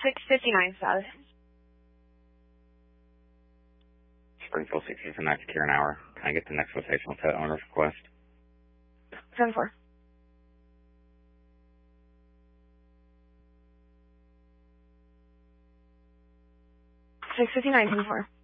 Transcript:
659 South. Springfield 659 to Karen Hour. Can I get the next rotational pet owner's request? 10-4. 659 10-4.